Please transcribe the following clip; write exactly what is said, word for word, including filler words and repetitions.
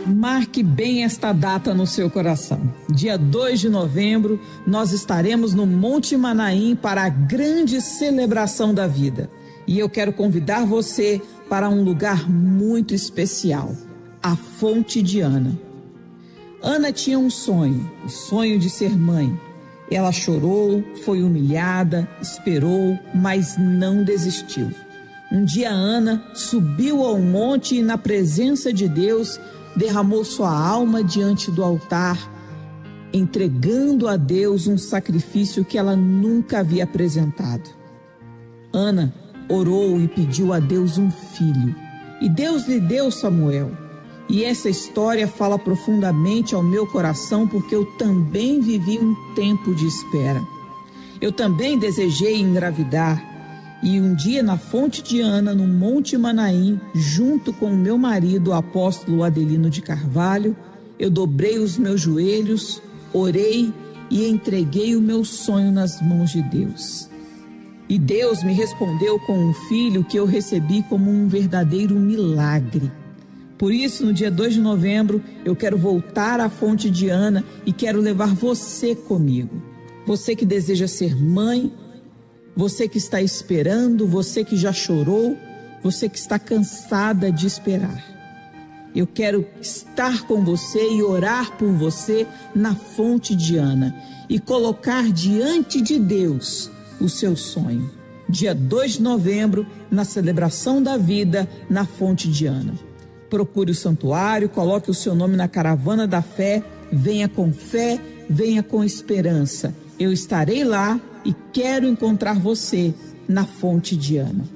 Marque bem esta data no seu coração. Dia dois de novembro, nós estaremos no Monte Manaim para a grande celebração da vida. E eu quero convidar você para um lugar muito especial, a Fonte de Ana. Ana tinha um sonho, o sonho de ser mãe. Ela chorou, foi humilhada, esperou, mas não desistiu. Um dia Ana subiu ao monte e, na presença de Deus, derramou sua alma diante do altar, entregando a Deus um sacrifício que ela nunca havia apresentado. Ana orou e pediu a Deus um filho, e Deus lhe deu Samuel. E essa história fala profundamente ao meu coração, porque eu também vivi um tempo de espera. Eu também desejei engravidar, e um dia na Fonte de Ana, no Monte Manaim, junto com o meu marido, o apóstolo Adelino de Carvalho, eu dobrei os meus joelhos, orei e entreguei o meu sonho nas mãos de Deus. E Deus me respondeu com um filho que eu recebi como um verdadeiro milagre. Por isso, no dia dois de novembro, eu quero voltar à Fonte de Ana e quero levar você comigo. Você que deseja ser mãe, você que está esperando, você que já chorou, você que está cansada de esperar. Eu quero estar com você e orar por você na Fonte de Ana e colocar diante de Deus o seu sonho. Dia dois de novembro, na celebração da vida, na Fonte de Ana. Procure o santuário, coloque o seu nome na caravana da fé, venha com fé, venha com esperança. Eu estarei lá e quero encontrar você na Fonte de Ana.